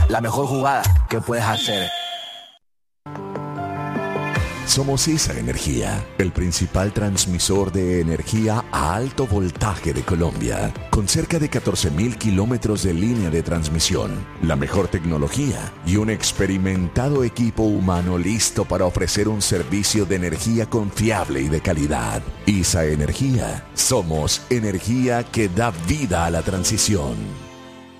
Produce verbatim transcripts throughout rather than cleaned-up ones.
la mejor jugada que puedes hacer. Somos ISA Energía, el principal transmisor de energía a alto voltaje de Colombia, con cerca de catorce mil kilómetros de línea de transmisión, la mejor tecnología y un experimentado equipo humano listo para ofrecer un servicio de energía confiable y de calidad. ISA Energía, somos energía que da vida a la transición.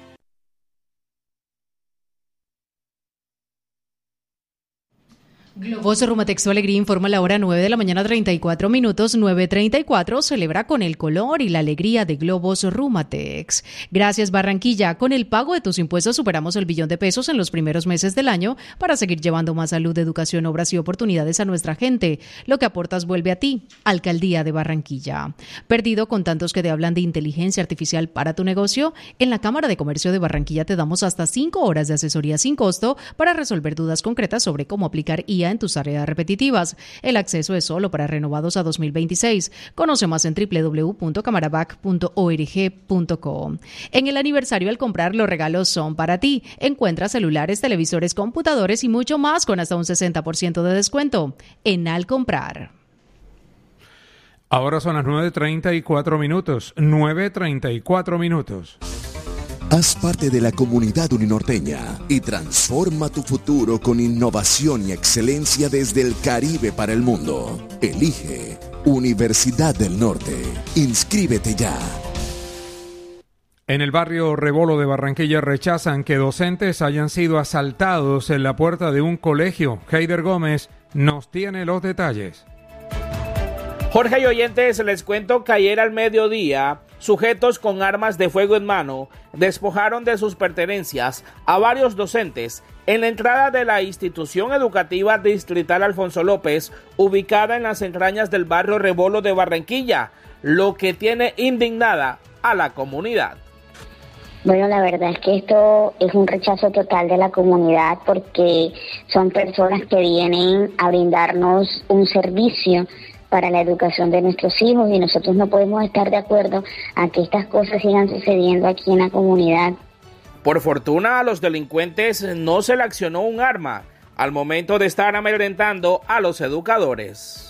Globos Rumatex Alegría informa la hora nueve de la mañana, treinta y cuatro minutos. nueve treinta y cuatro celebra con el color y la alegría de Globos Rumatex. Gracias, Barranquilla. Con el pago de tus impuestos superamos el billón de pesos en los primeros meses del año para seguir llevando más salud, educación, obras y oportunidades a nuestra gente. Lo que aportas vuelve a ti. Alcaldía de Barranquilla. ¿Perdido con tantos que te hablan de inteligencia artificial para tu negocio? En la Cámara de Comercio de Barranquilla te damos hasta cinco horas de asesoría sin costo para resolver dudas concretas sobre cómo aplicar I A en tus tareas repetitivas. El acceso es solo para renovados a dos mil veintiséis. Conoce más en doble u doble u doble u punto camarabac punto org punto co. En el aniversario, al comprar, los regalos son para ti. Encuentra celulares, televisores, computadores y mucho más con hasta un sesenta por ciento de descuento en Al Comprar. Ahora son las nueve treinta y cuatro minutos. nueve treinta y cuatro minutos. Haz parte de la comunidad uninorteña y transforma tu futuro con innovación y excelencia desde el Caribe para el mundo. Elige Universidad del Norte. Inscríbete ya. En el barrio Rebolo de Barranquilla rechazan que docentes hayan sido asaltados en la puerta de un colegio. Heider Gómez nos tiene los detalles. Jorge y oyentes, les cuento que ayer al mediodía, sujetos con armas de fuego en mano despojaron de sus pertenencias a varios docentes en la entrada de la institución educativa distrital Alfonso López, ubicada en las entrañas del barrio Rebolo de Barranquilla, lo que tiene indignada a la comunidad. Bueno, la verdad es que esto es un rechazo total de la comunidad porque son personas que vienen a brindarnos un servicio para la educación de nuestros hijos y nosotros no podemos estar de acuerdo a que estas cosas sigan sucediendo aquí en la comunidad. Por fortuna, a los delincuentes no se le accionó un arma al momento de estar amedrentando a los educadores.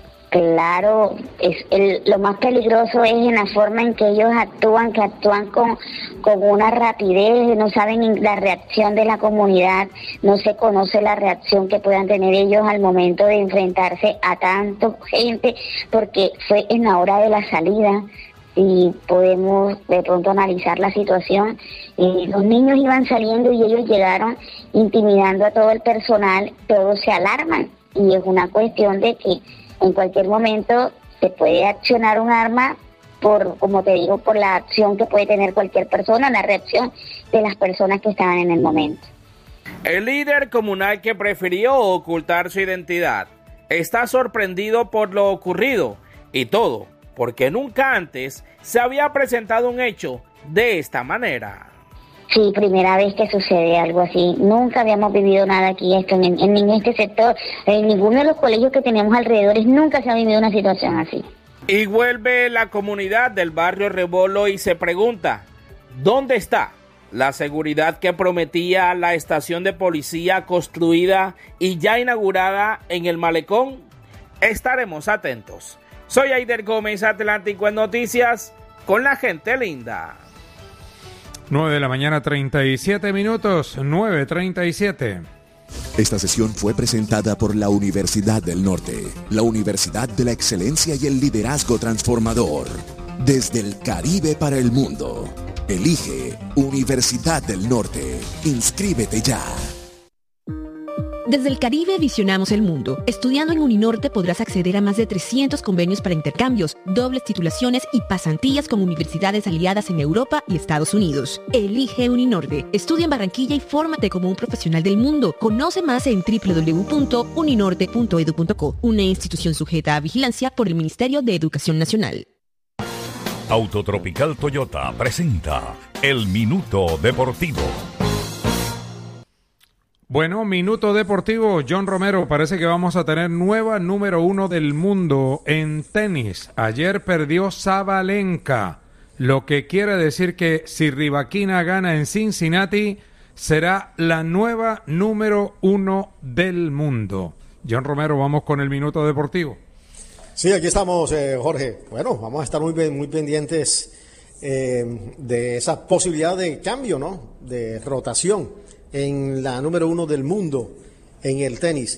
Claro, es el, lo más peligroso es en la forma en que ellos actúan, que actúan con, con una rapidez, no saben la reacción de la comunidad, no se conoce la reacción que puedan tener ellos al momento de enfrentarse a tanta gente, porque fue en la hora de la salida. Y podemos de pronto analizar la situación, eh, los niños iban saliendo y ellos llegaron intimidando a todo el personal, todos se alarman y es una cuestión de que en cualquier momento se puede accionar un arma por, como te digo, por la acción que puede tener cualquier persona, la reacción de las personas que estaban en el momento. El líder comunal, que prefirió ocultar su identidad, está sorprendido por lo ocurrido y todo porque nunca antes se había presentado un hecho de esta manera. Sí, primera vez que sucede algo así. Nunca habíamos vivido nada aquí esto en, en, en este sector. En ninguno de los colegios que tenemos alrededor nunca se ha vivido una situación así. Y vuelve la comunidad del barrio Rebolo y se pregunta, ¿dónde está la seguridad que prometía la estación de policía construida y ya inaugurada en el malecón? Estaremos atentos. Soy Aider Gómez, Atlántico en Noticias, con la gente linda. nueve de la mañana, treinta y siete minutos, nueve treinta y siete. Esta sesión fue presentada por la Universidad del Norte, la Universidad de la Excelencia y el Liderazgo Transformador. Desde el Caribe para el mundo. Elige Universidad del Norte. Inscríbete ya. Desde el Caribe visionamos el mundo. Estudiando en Uninorte podrás acceder a más de trescientos convenios para intercambios, dobles titulaciones y pasantías con universidades aliadas en Europa y Estados Unidos. Elige Uninorte. Estudia en Barranquilla y fórmate como un profesional del mundo. Conoce más en doble u doble u doble u punto uninorte punto edu punto co, una institución sujeta a vigilancia por el Ministerio de Educación Nacional. Autotropical Toyota presenta El Minuto Deportivo. Bueno, Minuto Deportivo, John Romero, parece que vamos a tener nueva número uno del mundo en tenis. Ayer perdió Sabalenka, lo que quiere decir que si Rybakina gana en Cincinnati, será la nueva número uno del mundo. John Romero, vamos con el Minuto Deportivo. Sí, aquí estamos, eh, Jorge. Bueno, vamos a estar muy, muy pendientes eh, de esa posibilidad de cambio, ¿no? De rotación en la número uno del mundo en el tenis.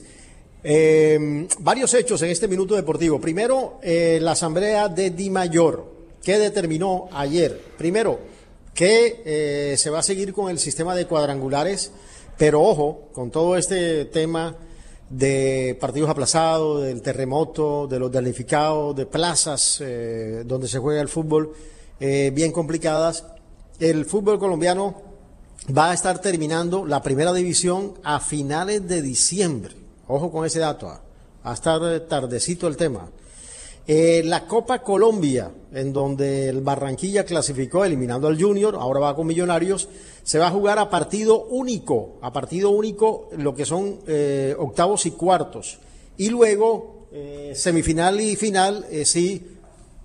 Eh, varios hechos en este Minuto Deportivo. Primero, eh, la asamblea de Dimayor, que determinó ayer, primero, que eh, se va a seguir con el sistema de cuadrangulares, pero ojo, con todo este tema de partidos aplazados, del terremoto, de los damnificados, de plazas eh, donde se juega el fútbol, eh, bien complicadas, el fútbol colombiano va a estar terminando la primera división a finales de diciembre. Ojo con ese dato, va a estar tardecito el tema. Eh, la Copa Colombia, en donde el Barranquilla clasificó eliminando al Junior, ahora va con Millonarios, se va a jugar a partido único, a partido único lo que son eh, octavos y cuartos, y luego eh, semifinal y final, eh, sí,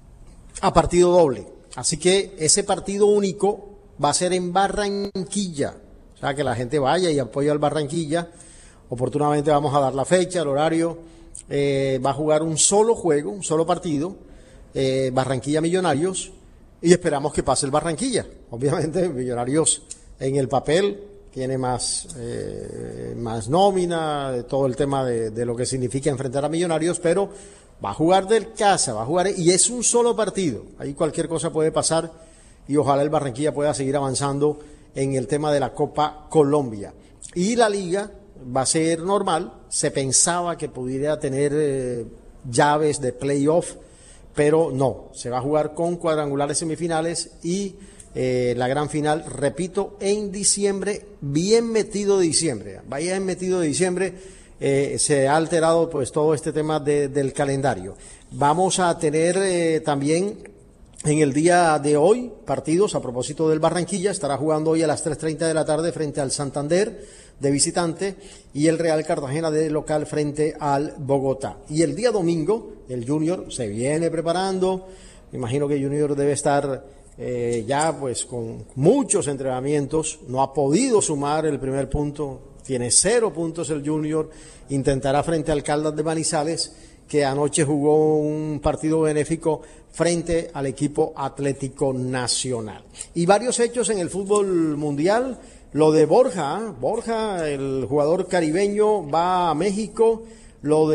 a partido doble. Así que ese partido único va a ser en Barranquilla, o sea que la gente vaya y apoye al Barranquilla. Oportunamente vamos a dar la fecha, el horario. Eh, va a jugar un solo juego, un solo partido, eh, Barranquilla Millonarios, y esperamos que pase el Barranquilla. Obviamente Millonarios en el papel tiene más, eh, más nómina, todo el tema de, de lo que significa enfrentar a Millonarios, pero va a jugar del casa, va a jugar, y es un solo partido. Ahí cualquier cosa puede pasar y ojalá el Barranquilla pueda seguir avanzando en el tema de la Copa Colombia. Y la Liga va a ser normal, se pensaba que pudiera tener eh, llaves de playoff, pero no, se va a jugar con cuadrangulares semifinales y eh, la gran final, repito, en diciembre, bien metido de diciembre, vaya metido de diciembre, eh, se ha alterado pues todo este tema de, del calendario. Vamos a tener eh, también en el día de hoy partidos a propósito del Barranquilla, estará jugando hoy a las tres treinta de la tarde frente al Santander de visitante y el Real Cartagena de local frente al Bogotá. Y el día domingo el Junior se viene preparando, me imagino que Junior debe estar eh, ya pues con muchos entrenamientos, no ha podido sumar el primer punto, tiene cero puntos el Junior, intentará frente al Caldas de Manizales, que anoche jugó un partido benéfico frente al equipo Atlético Nacional. Y varios hechos en el fútbol mundial. Lo de Borja, Borja, el jugador caribeño, va a México. Lo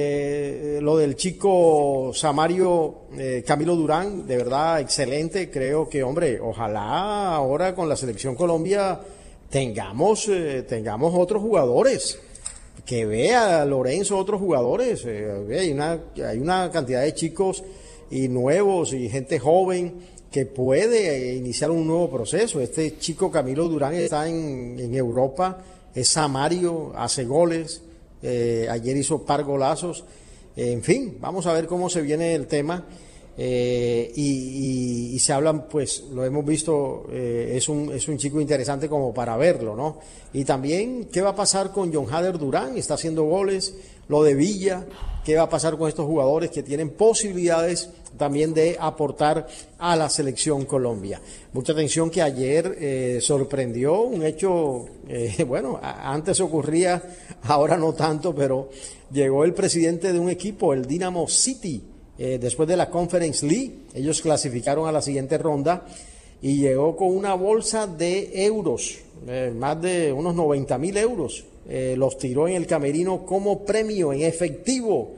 de lo del chico Samario eh, Camilo Durán, de verdad excelente. Creo que, hombre, ojalá ahora con la selección Colombia tengamos eh, tengamos otros jugadores. Que vea Lorenzo otros jugadores. Eh, hay una hay una cantidad de chicos y nuevos y gente joven que puede iniciar un nuevo proceso. Este chico Camilo Durán está en, en Europa, es Samario, hace goles, eh, ayer hizo par golazos, eh, en fin, vamos a ver cómo se viene el tema, eh, y, y, y se hablan, pues, lo hemos visto, eh, es un es un chico interesante como para verlo, ¿no? Y también, ¿qué va a pasar con John Hader Durán? Está haciendo goles, lo de Villa, ¿qué va a pasar con estos jugadores que tienen posibilidades también de aportar a la selección Colombia? Mucha atención que ayer eh, sorprendió un hecho, eh, bueno, a, antes ocurría, ahora no tanto, pero llegó el presidente de un equipo, el Dynamo City, eh, después de la Conference League, ellos clasificaron a la siguiente ronda y llegó con una bolsa de euros, eh, más de unos noventa mil euros, eh, los tiró en el camerino como premio en efectivo.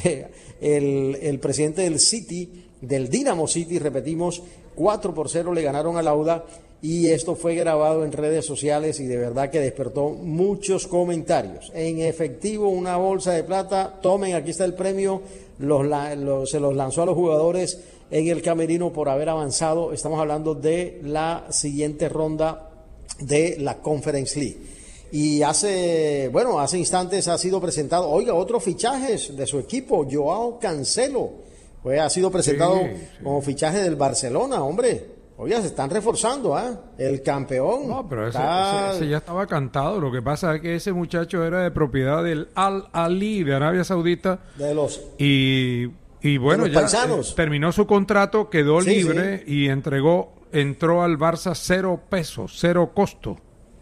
El, el presidente del City, del Dynamo City, repetimos, cuatro por cero le ganaron al Auda, y esto fue grabado en redes sociales y de verdad que despertó muchos comentarios. En efectivo, una bolsa de plata, tomen, aquí está el premio, los, los, se los lanzó a los jugadores en el camerino por haber avanzado. Estamos hablando de la siguiente ronda de la Conference League. Y hace, bueno, hace instantes ha sido presentado, oiga, otros fichajes de su equipo, Joao Cancelo, pues ha sido presentado sí, sí. como fichaje del Barcelona, hombre. Oiga, se están reforzando, ¿ah? ¿eh? El campeón. No, pero ese, está... ese, ese ya estaba cantado. Lo que pasa es que ese muchacho era de propiedad del Al Ahly de Arabia Saudita. De los... Y, y bueno, ya eh, terminó su contrato, quedó sí, libre sí. y entregó, entró al Barça cero pesos, cero costo.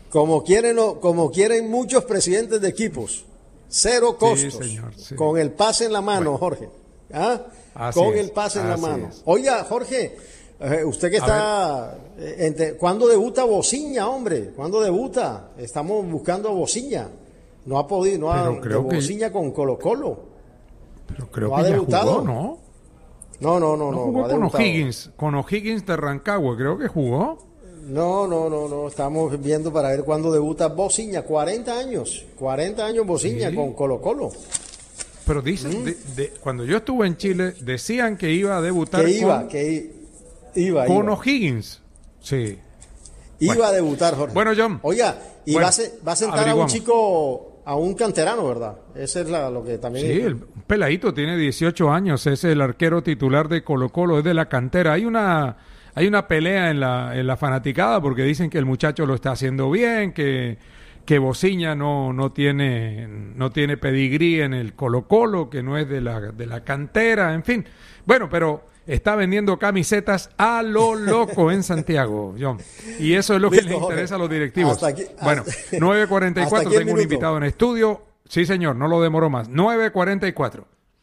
como quieren, como quieren muchos presidentes de equipos. Cero costos. Sí, señor, sí. Con el pase en la mano, bueno. Jorge. ¿Ah? Con es, el pase en la mano. Es. Oiga, Jorge, eh, usted que está... Eh, entre, ¿cuándo debuta Bociña, hombre? ¿Cuándo debuta? Estamos buscando a Bociña. No ha podido, no ha... creo Bociña que... con Colo-Colo. Pero creo no que ha ya debutado. Jugó, ¿no? No, no, no. No, no jugó no ha con debutado. O'Higgins, con O'Higgins de Rancagua, creo que jugó. No, no, no, no. Estamos viendo para ver cuándo debuta Bociña. cuarenta años. cuarenta años Bociña sí. con Colo-Colo. Pero dicen, mm. de, de, cuando yo estuve en Chile, decían que iba a debutar que iba, con, que iba, con iba. O'Higgins. Sí. Iba bueno. a debutar, Jorge. Bueno, John. Oiga, y bueno, va, a ser, va a sentar averiguamos. a un chico, a un canterano, ¿verdad? Ese es la, lo que también... Sí, el peladito tiene dieciocho años, es el arquero titular de Colo-Colo, es de la cantera. Hay una... Hay una pelea en la, en la fanaticada porque dicen que el muchacho lo está haciendo bien, que, que Bociña no, no tiene, no tiene pedigrí en el Colo-Colo, que no es de la, de la cantera, en fin. Bueno, pero está vendiendo camisetas a lo loco en Santiago, John. Y eso es lo Listo, que les Jorge. interesa a los directivos. Hasta aquí, bueno, hasta, nueve cuarenta y cuatro, tengo un minuto. invitado en estudio. Sí, señor, no lo demoro más. nueve cuarenta y cuatro.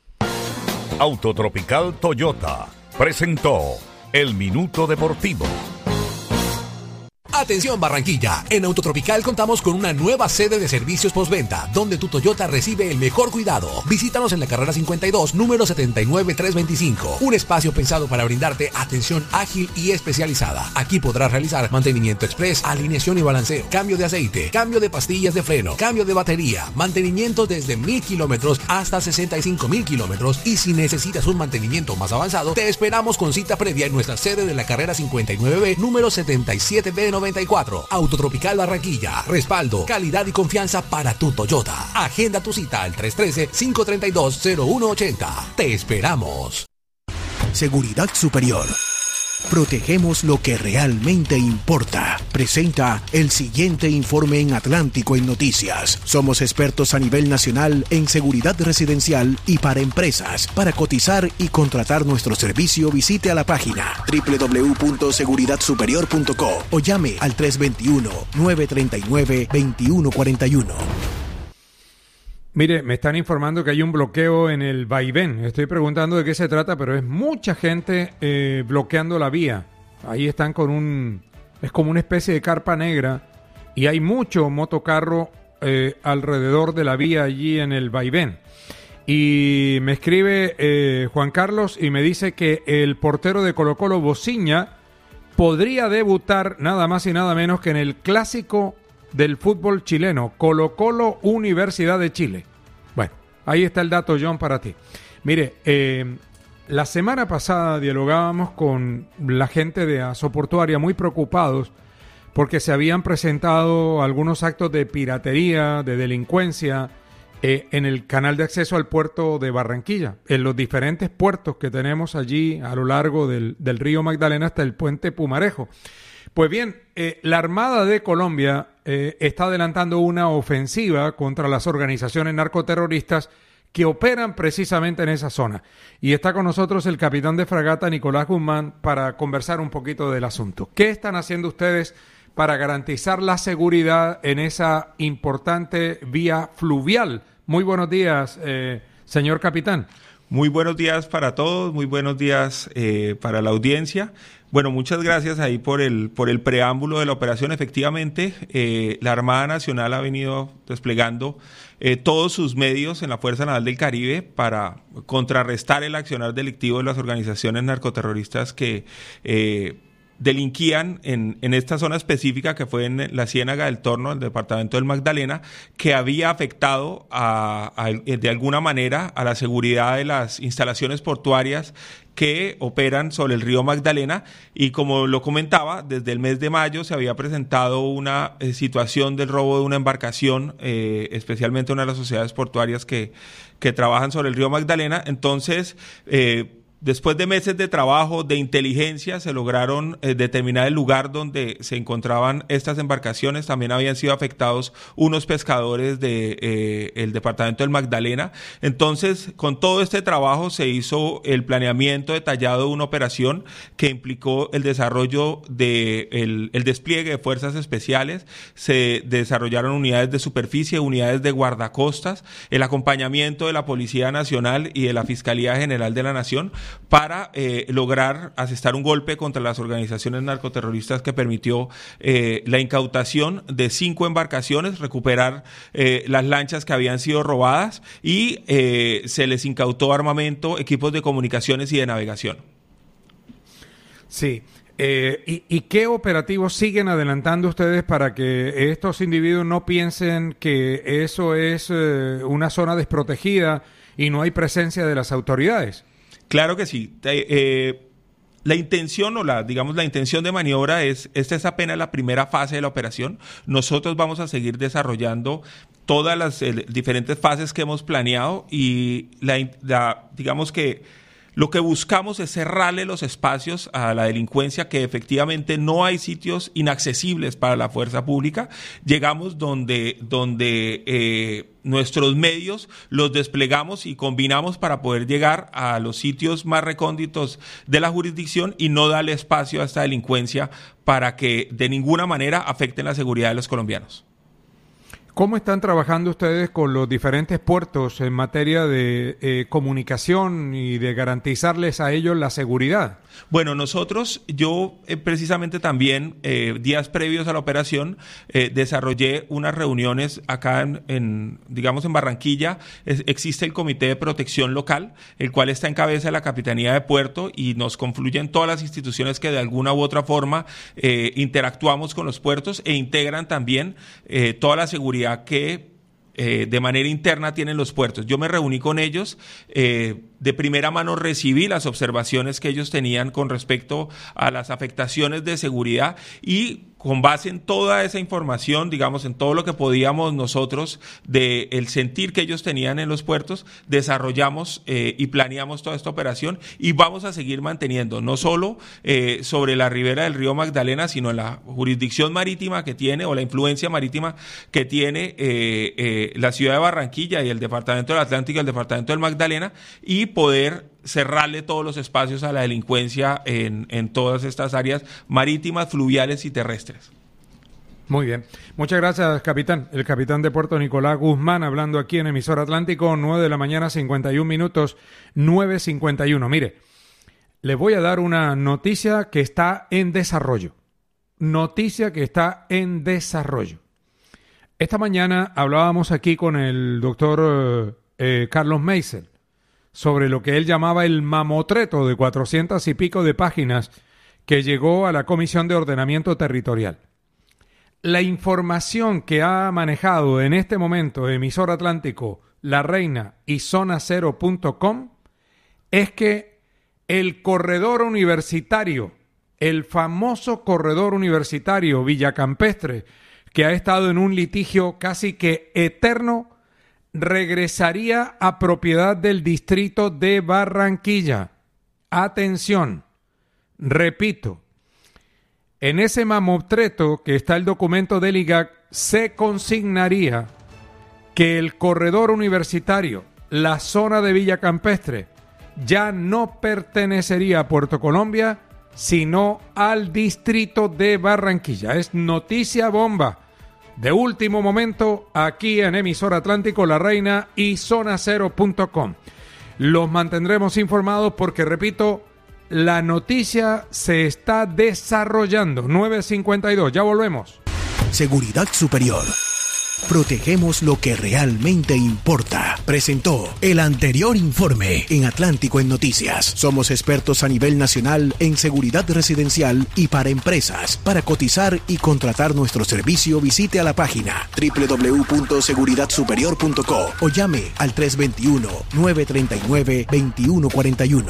Autotropical Toyota presentó El Minuto Deportivo. Atención Barranquilla, en Autotropical contamos con una nueva sede de servicios postventa, donde tu Toyota recibe el mejor cuidado. Visítanos en la carrera cincuenta y dos, número setenta y nueve trescientos veinticinco. Un espacio pensado para brindarte atención ágil y especializada. Aquí podrás realizar mantenimiento express, alineación y balanceo, cambio de aceite, cambio de pastillas de freno, cambio de batería, mantenimiento desde mil kilómetros hasta sesenta y cinco mil kilómetros. Y si necesitas un mantenimiento más avanzado, te esperamos con cita previa en nuestra sede de la carrera cincuenta y nueve B, número setenta y siete B noventa y cuatro. Autotropical Barranquilla. Respaldo, calidad y confianza para tu Toyota. Agenda tu cita al tres uno tres, cinco tres dos, cero uno ocho cero. Te esperamos. Seguridad Superior. Protegemos lo que realmente importa. Presenta el siguiente informe en Atlántico en Noticias. Somos expertos a nivel nacional en seguridad residencial y para empresas. Para cotizar y contratar nuestro servicio, visite a la página doble u doble u doble u punto seguridad superior punto co o llame al tres dos uno, nueve tres nueve, dos uno cuatro uno. Mire, me están informando que hay un bloqueo en el vaivén. Estoy preguntando de qué se trata, pero es mucha gente eh, bloqueando la vía. Ahí están con un... es como una especie de carpa negra y hay mucho motocarro eh, alrededor de la vía allí en el vaivén. Y me escribe eh, Juan Carlos y me dice que el portero de Colo-Colo, Bociña, podría debutar nada más y nada menos que en el clásico del fútbol chileno, Colo-Colo Universidad de Chile. Bueno, ahí está el dato, John, para ti. Mire, eh, la semana pasada dialogábamos con la gente de Asoportuaria muy preocupados porque se habían presentado algunos actos de piratería, de delincuencia eh, en el canal de acceso al puerto de Barranquilla, en los diferentes puertos que tenemos allí a lo largo del, del río Magdalena hasta el puente Pumarejo. Pues bien, eh, la Armada de Colombia eh, está adelantando una ofensiva contra las organizaciones narcoterroristas que operan precisamente en esa zona. Y está con nosotros el capitán de fragata Nicolás Guzmán para conversar un poquito del asunto. ¿Qué están haciendo ustedes para garantizar la seguridad en esa importante vía fluvial? Muy buenos días, eh, señor capitán. Muy buenos días para todos, muy buenos días eh, para la audiencia. Bueno, muchas gracias ahí por el, por el preámbulo de la operación. Efectivamente, eh, la Armada Nacional ha venido desplegando eh, todos sus medios en la Fuerza Naval del Caribe para contrarrestar el accionar delictivo de las organizaciones narcoterroristas que eh, delinquían en, en esta zona específica que fue en la Ciénaga del Torno, el departamento del Magdalena, que había afectado a, a, de alguna manera a la seguridad de las instalaciones portuarias que operan sobre el río Magdalena. Y como lo comentaba, desde el mes de mayo se había presentado una eh, situación del robo de una embarcación, eh, especialmente una de las sociedades portuarias que, que trabajan sobre el río Magdalena. Entonces, eh, después de meses de trabajo, de inteligencia, se lograron eh, determinar el lugar donde se encontraban estas embarcaciones. También habían sido afectados unos pescadores del de, eh, departamento del Magdalena. Entonces, con todo este trabajo se hizo el planeamiento detallado de una operación que implicó el desarrollo de el, el despliegue de fuerzas especiales. Se desarrollaron unidades de superficie, unidades de guardacostas, el acompañamiento de la Policía Nacional y de la Fiscalía General de la Nación para eh, lograr asestar un golpe contra las organizaciones narcoterroristas que permitió eh, la incautación de cinco embarcaciones, recuperar eh, las lanchas que habían sido robadas y eh, se les incautó armamento, equipos de comunicaciones y de navegación. Sí. Eh, ¿y, ¿Y qué operativos siguen adelantando ustedes para que estos individuos no piensen que eso es eh, una zona desprotegida y no hay presencia de las autoridades? Claro que sí. Eh, la intención o la, digamos, la intención de maniobra es, esta es apenas la primera fase de la operación. Nosotros vamos a seguir desarrollando todas las eh, diferentes fases que hemos planeado y la, la, digamos que lo que buscamos es cerrarle los espacios a la delincuencia, que efectivamente no hay sitios inaccesibles para la fuerza pública. Llegamos donde, donde eh, nuestros medios los desplegamos y combinamos para poder llegar a los sitios más recónditos de la jurisdicción y no darle espacio a esta delincuencia para que de ninguna manera afecten la seguridad de los colombianos. ¿Cómo están trabajando ustedes con los diferentes puertos en materia de eh, comunicación y de garantizarles a ellos la seguridad? Bueno, nosotros, yo eh, precisamente también, eh, días previos a la operación, eh, desarrollé unas reuniones acá en, en digamos, en Barranquilla. Es, existe el Comité de Protección Local, el cual está en cabeza de la Capitanía de Puerto y nos confluyen todas las instituciones que de alguna u otra forma eh, interactuamos con los puertos e integran también eh, toda la seguridad que eh, de manera interna tienen los puertos. Yo me reuní con ellos, eh, de primera mano recibí las observaciones que ellos tenían con respecto a las afectaciones de seguridad y con base en toda esa información, digamos, en todo lo que podíamos nosotros de el sentir que ellos tenían en los puertos, desarrollamos eh, y planeamos toda esta operación y vamos a seguir manteniendo, no solo eh, sobre la ribera del río Magdalena, sino en la jurisdicción marítima que tiene o la influencia marítima que tiene eh, eh, la ciudad de Barranquilla y el departamento del Atlántico y el departamento del Magdalena, y poder cerrarle todos los espacios a la delincuencia en, en todas estas áreas marítimas, fluviales y terrestres. Muy bien. Muchas gracias, capitán. El capitán de Puerto Nicolás Guzmán, hablando aquí en Emisora Atlántico, nueve de la mañana, cincuenta y un minutos, nueve cincuenta y uno. Mire, les voy a dar una noticia que está en desarrollo. Noticia que está en desarrollo. Esta mañana hablábamos aquí con el doctor eh, Carlos Meisel sobre lo que él llamaba el mamotreto de cuatrocientas y pico de páginas que llegó a la Comisión de Ordenamiento Territorial. La información que ha manejado en este momento Emisora Atlántico, La Reina y zona cero punto com es que el corredor universitario, el famoso corredor universitario Villacampestre, que ha estado en un litigio casi que eterno, regresaría a propiedad del distrito de Barranquilla. Atención, repito, en ese mamotreto que está el documento del I G A C se consignaría que el corredor universitario, la zona de Villacampestre, ya no pertenecería a Puerto Colombia, sino al distrito de Barranquilla. Es noticia bomba de último momento aquí en Emisora Atlántico, La Reina y zona cero punto com. Los mantendremos informados porque, repito, la noticia se está desarrollando. nueve cincuenta y dos, ya volvemos. Seguridad Superior. Protegemos lo que realmente importa. Presentó el anterior informe en Atlántico en Noticias. Somos expertos a nivel nacional en seguridad residencial y para empresas. Para cotizar y contratar nuestro servicio, visite a la página doble u doble u doble u punto seguridad superior punto co o llame al tres dos uno, nueve tres nueve, dos uno cuatro uno.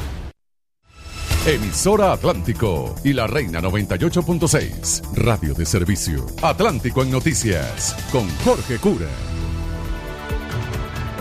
Emisora Atlántico y La Reina noventa y ocho punto seis. Radio de servicio. Atlántico en Noticias con Jorge Cura.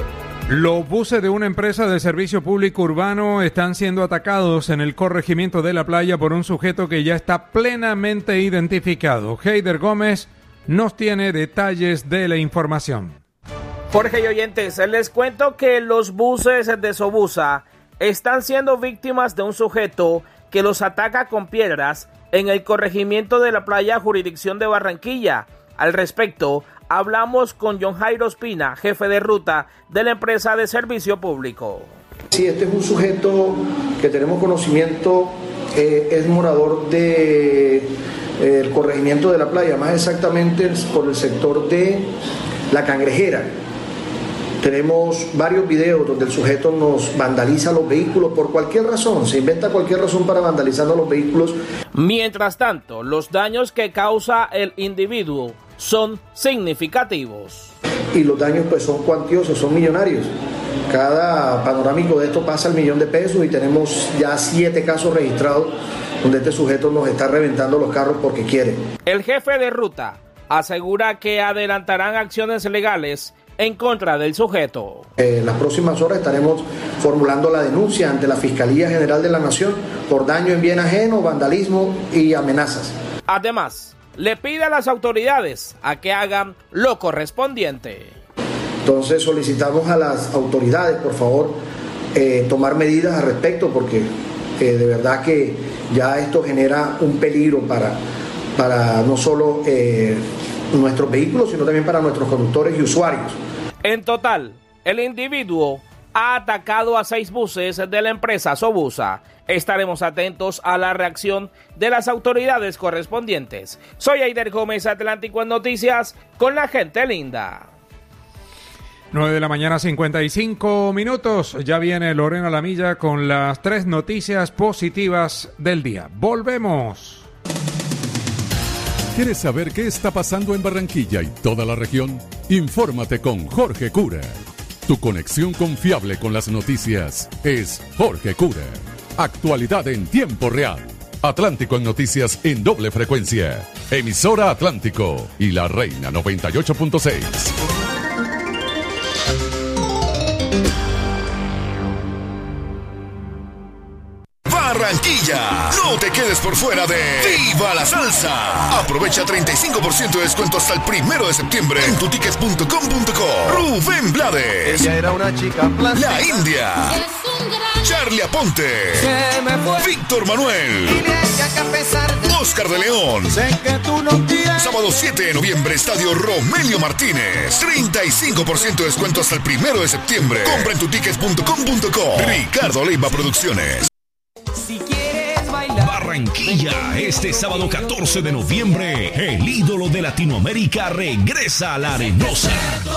Los buses de una empresa de servicio público urbano están siendo atacados en el corregimiento de La Playa por un sujeto que ya está plenamente identificado. Heider Gómez nos tiene detalles de la información. Jorge y oyentes, les cuento que los buses de Sobusa están siendo víctimas de un sujeto que los ataca con piedras en el corregimiento de La Playa, jurisdicción de Barranquilla. Al respecto, hablamos con John Jairo Espina, jefe de ruta de la empresa de servicio público. Sí, este es un sujeto que tenemos conocimiento, eh, es morador de eh, el corregimiento de La Playa, más exactamente por el sector de La Cangrejera. Tenemos varios videos donde el sujeto nos vandaliza los vehículos por cualquier razón, se inventa cualquier razón para vandalizarnos los vehículos. Mientras tanto, los daños que causa el individuo son significativos. Y los daños pues son cuantiosos, son millonarios. Cada panorámico de esto pasa el millón de pesos y tenemos ya siete casos registrados donde este sujeto nos está reventando los carros porque quiere. El jefe de ruta asegura que adelantarán acciones legales en contra del sujeto. En las próximas horas estaremos formulando la denuncia ante la Fiscalía General de la Nación por daño en bien ajeno, vandalismo y amenazas. Además, le pide a las autoridades a que hagan lo correspondiente. Entonces solicitamos a las autoridades, por favor, eh, tomar medidas al respecto porque eh, de verdad que ya esto genera un peligro para, para no solo eh, nuestros vehículos, sino también para nuestros conductores y usuarios. En total, el individuo ha atacado a seis buses de la empresa Sobusa. Estaremos atentos a la reacción de las autoridades correspondientes. Soy Heider Gómez, Atlántico en Noticias, con la gente linda. nueve de la mañana, cincuenta y cinco minutos. Ya viene Lorena Lamilla con las tres noticias positivas del día. Volvemos. ¿Quieres saber qué está pasando en Barranquilla y toda la región? Infórmate con Jorge Cura. Tu conexión confiable con las noticias es Jorge Cura. Actualidad en tiempo real. Atlántico en Noticias en doble frecuencia. Emisora Atlántico y La Reina noventa y ocho punto seis. Barranquilla, no te quedes por fuera de ¡Viva la Salsa! Aprovecha treinta y cinco por ciento de descuento hasta el primero de septiembre en tutickets punto com punto co. Rubén Blades, ella era una chica plástica. La India, Charlie Aponte, Víctor Manuel, Oscar de León. Sé que tú no tienes. Sábado siete de noviembre, Estadio Romelio Martínez. treinta y cinco por ciento de descuento hasta el primero de septiembre. Compra en tutickets punto com punto co. Ricardo Leiva Producciones. Si quieres bailar. Barranquilla, este sábado catorce de noviembre, el ídolo de Latinoamérica regresa a la Arenosa.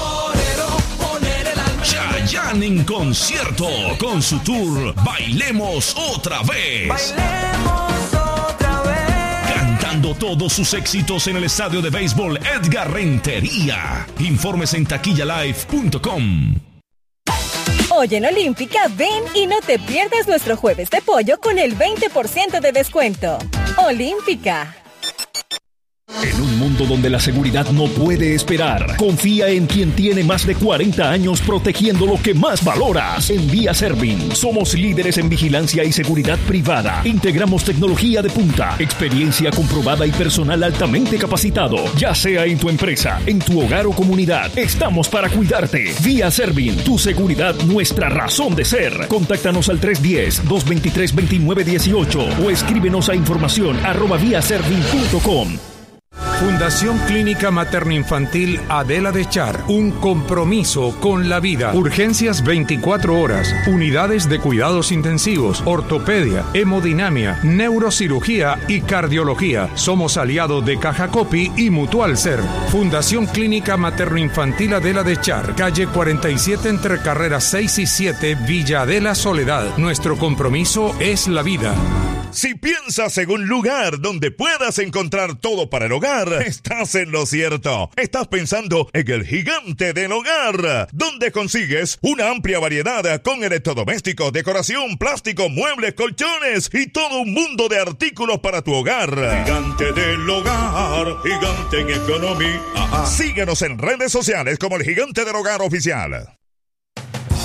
Chayanne en concierto con su tour Bailemos Otra Vez. Bailemos otra vez. Cantando todos sus éxitos en el estadio de béisbol Edgar Rentería. Informes en taquilla live punto com. Hoy en Olímpica, ven y no te pierdas nuestro jueves de pollo con el veinte por ciento de descuento. Olímpica. En un mundo donde la seguridad no puede esperar, confía en quien tiene más de cuarenta años protegiendo lo que más valoras. En Vía Servin, somos líderes en vigilancia y seguridad privada. Integramos tecnología de punta, experiencia comprobada y personal altamente capacitado. Ya sea en tu empresa, en tu hogar o comunidad, estamos para cuidarte. Vía Servin, tu seguridad, nuestra razón de ser. Contáctanos al tres uno cero, dos dos tres, dos nueve uno ocho o escríbenos a información arroba vía servin punto com. Fundación Clínica Materno-Infantil Adela de Char, un compromiso con la vida. Urgencias veinticuatro horas, unidades de cuidados intensivos, ortopedia, hemodinamia, neurocirugía y cardiología. Somos aliados de Caja Copi y Mutual Ser. Fundación Clínica Materno-Infantil Adela de Char, calle cuarenta y siete entre carreras seis y siete, Villa Adela Soledad. Nuestro compromiso es la vida. Si piensas en un lugar donde puedas encontrar todo para el hogar, estás en lo cierto. Estás pensando en el Gigante del Hogar, donde consigues una amplia variedad con electrodomésticos, decoración, plástico, muebles, colchones y todo un mundo de artículos para tu hogar. Gigante del Hogar, gigante en economía. Síguenos en redes sociales como el Gigante del Hogar Oficial.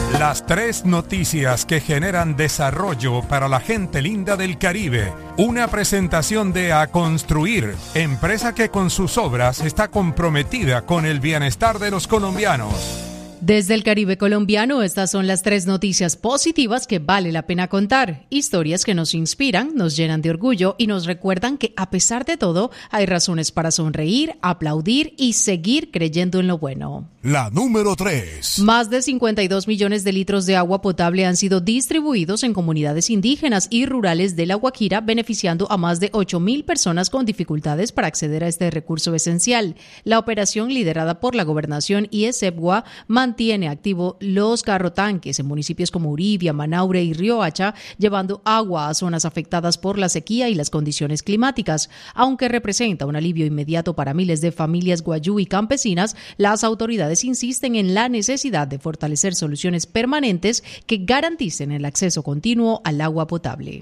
Las tres noticias que generan desarrollo para la gente linda del Caribe. Una presentación de A Construir, empresa que con sus obras está comprometida con el bienestar de los colombianos. Desde el Caribe colombiano, estas son las tres noticias positivas que vale la pena contar. Historias que nos inspiran, nos llenan de orgullo y nos recuerdan que, a pesar de todo, hay razones para sonreír, aplaudir y seguir creyendo en lo bueno. La número tres. Más de cincuenta y dos millones de litros de agua potable han sido distribuidos en comunidades indígenas y rurales de La Guajira, beneficiando a más de ocho mil personas con dificultades para acceder a este recurso esencial. La operación, liderada por la Gobernación y ESEPGUA, mantiene activo los carrotanques en municipios como Uribia, Manaure y Riohacha, llevando agua a zonas afectadas por la sequía y las condiciones climáticas. Aunque representa un alivio inmediato para miles de familias guayú y campesinas, las autoridades insisten en la necesidad de fortalecer soluciones permanentes que garanticen el acceso continuo al agua potable.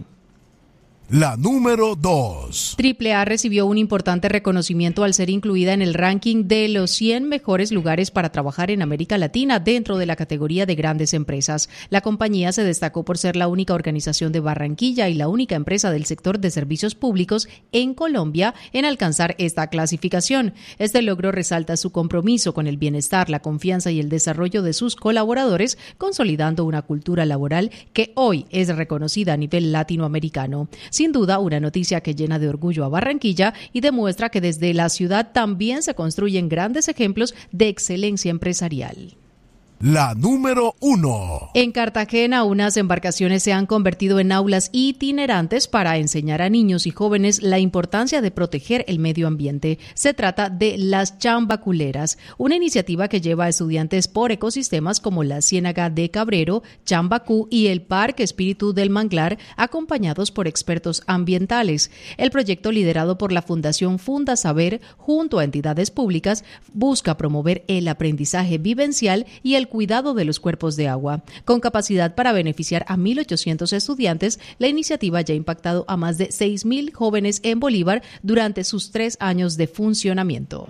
La número dos. Triple A recibió un importante reconocimiento al ser incluida en el ranking de los cien mejores lugares para trabajar en América Latina dentro de la categoría de grandes empresas. La compañía se destacó por ser la única organización de Barranquilla y la única empresa del sector de servicios públicos en Colombia en alcanzar esta clasificación. Este logro resalta su compromiso con el bienestar, la confianza y el desarrollo de sus colaboradores, consolidando una cultura laboral que hoy es reconocida a nivel latinoamericano. Sin duda, una noticia que llena de orgullo a Barranquilla y demuestra que desde la ciudad también se construyen grandes ejemplos de excelencia empresarial. La número uno. En Cartagena, unas embarcaciones se han convertido en aulas itinerantes para enseñar a niños y jóvenes la importancia de proteger el medio ambiente. Se trata de las chambaculeras, una iniciativa que lleva a estudiantes por ecosistemas como la Ciénaga de Cabrero, Chambacú y el Parque Espíritu del Manglar, acompañados por expertos ambientales. El proyecto, liderado por la Fundación Funda Saber, junto a entidades públicas, busca promover el aprendizaje vivencial y el cuidado de los cuerpos de agua. Con capacidad para beneficiar a mil ochocientos estudiantes, la iniciativa ya ha impactado a más de seis mil jóvenes en Bolívar durante sus tres años de funcionamiento.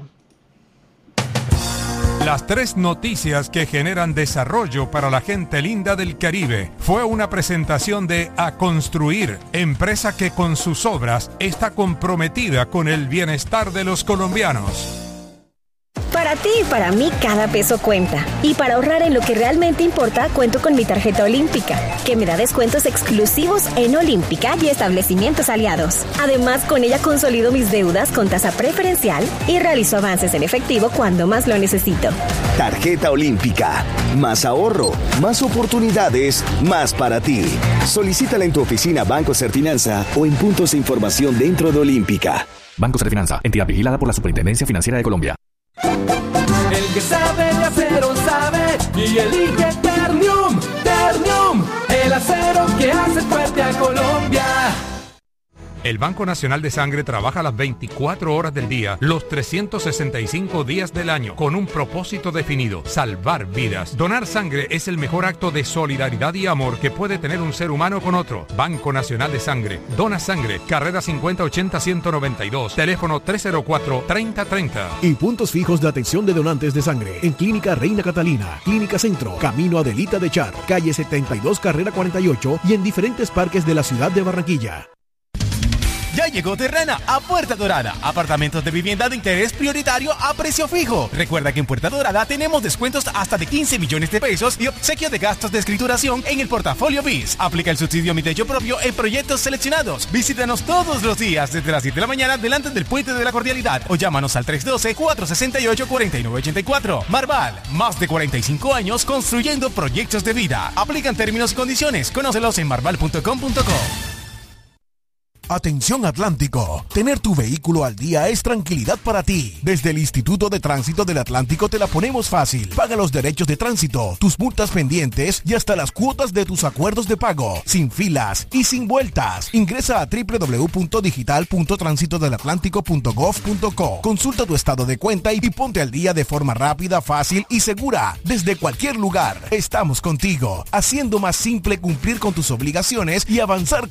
Las tres noticias que generan desarrollo para la gente linda del Caribe. Fue una presentación de A Construir, empresa que con sus obras está comprometida con el bienestar de los colombianos. Para ti y para mí cada peso cuenta. Y para ahorrar en lo que realmente importa, cuento con mi tarjeta Olímpica, que me da descuentos exclusivos en Olímpica y establecimientos aliados. Además, con ella consolido mis deudas con tasa preferencial y realizo avances en efectivo cuando más lo necesito. Tarjeta Olímpica. Más ahorro, más oportunidades, más para ti. Solicítala en tu oficina Banco Serfinanza o en puntos de información dentro de Olímpica. Banco Serfinanza, entidad vigilada por la Superintendencia Financiera de Colombia. El que sabe de acero sabe y elige Ternium, Ternium, el acero que hace fuerte a Colombia. El Banco Nacional de Sangre trabaja las veinticuatro horas del día, los trescientos sesenta y cinco días del año, con un propósito definido: salvar vidas. Donar sangre es el mejor acto de solidaridad y amor que puede tener un ser humano con otro. Banco Nacional de Sangre. Dona sangre. Carrera cincuenta ochenta ciento noventa y dos. Teléfono tres cero cuatro, treinta treinta. Y puntos fijos de atención de donantes de sangre en Clínica Reina Catalina, Clínica Centro, Camino Adelita de Char, calle setenta y dos, carrera cuarenta y ocho y en diferentes parques de la ciudad de Barranquilla. Ya llegó Terrana a Puerta Dorada. Apartamentos de vivienda de interés prioritario a precio fijo. Recuerda que en Puerta Dorada tenemos descuentos hasta de quince millones de pesos y obsequio de gastos de escrituración en el portafolio B I S. Aplica el subsidio Mi Techo Propio en proyectos seleccionados. Visítanos todos los días desde las siete de la mañana delante del Puente de la Cordialidad o llámanos al tres uno dos, cuatro seis ocho, cuatro nueve ocho cuatro. Marval, más de cuarenta y cinco años construyendo proyectos de vida. Aplican términos y condiciones. Conócelos en marval punto com punto co. Atención Atlántico, tener tu vehículo al día es tranquilidad para ti. Desde el Instituto de Tránsito del Atlántico te la ponemos fácil. Paga los derechos de tránsito, tus multas pendientes y hasta las cuotas de tus acuerdos de pago, sin filas y sin vueltas. Ingresa a doble u doble u doble u punto digital punto tránsito del atlántico punto gov punto co. Consulta tu estado de cuenta y ponte al día de forma rápida, fácil y segura. Desde cualquier lugar, estamos contigo, haciendo más simple cumplir con tus obligaciones y avanzar